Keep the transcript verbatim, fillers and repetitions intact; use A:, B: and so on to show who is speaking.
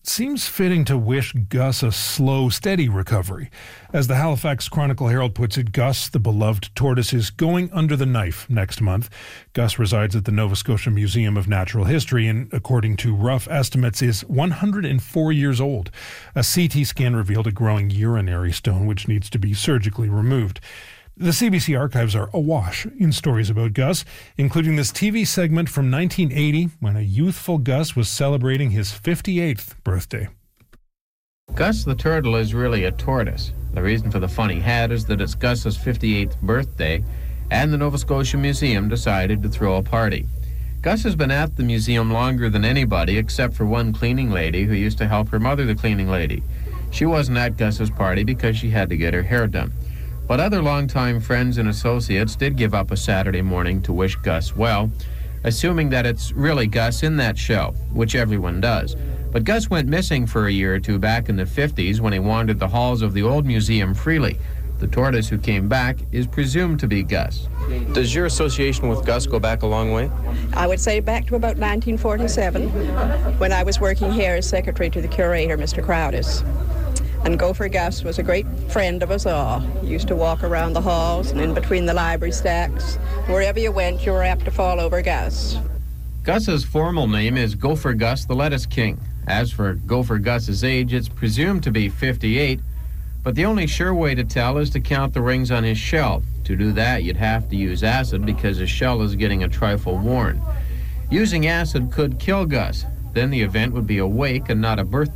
A: seems fitting to wish Gus a slow, steady recovery. As the Halifax Chronicle-Herald puts it, Gus, the beloved tortoise, is going under the knife next month. Gus resides at the Nova Scotia Museum of Natural History and, according to rough estimates, is one hundred four years old. A C T scan revealed a growing urinary stone which needs to be surgically removed. The C B C archives are awash in stories about Gus, including this T V segment from nineteen eighty when a youthful Gus was celebrating his fifty-eighth birthday.
B: Gus the turtle is really a tortoise. The reason for the funny hat is that it's Gus's fifty-eighth birthday, and the Nova Scotia Museum decided to throw a party. Gus has been at the museum longer than anybody except for one cleaning lady who used to help her mother, the cleaning lady. She wasn't at Gus's party because she had to get her hair done. But other longtime friends and associates did give up a Saturday morning to wish Gus well, assuming that it's really Gus in that shell, which everyone does. But Gus went missing for a year or two back in the fifties when he wandered the halls of the old museum freely. The tortoise who came back is presumed to be Gus.
C: Does your association with Gus go back a long way?
D: I would say back to about nineteen forty-seven, when I was working here as secretary to the curator, Mister Crowdis. And Gopher Gus was a great friend of us all. He used to walk around the halls and in between the library stacks. Wherever you went, you were apt to fall over Gus.
B: Gus's formal name is Gopher Gus the Lettuce King. As for Gopher Gus's age, it's presumed to be fifty-eight, but the only sure way to tell is to count the rings on his shell. To do that, you'd have to use acid because his shell is getting a trifle worn. Using acid could kill Gus. Then the event would be a wake and not a birthday